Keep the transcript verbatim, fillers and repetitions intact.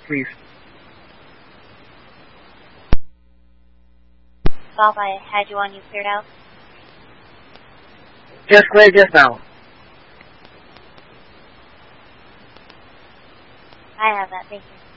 please. Golf, I had you on. You cleared out? Just cleared just now. I have that. Thank you.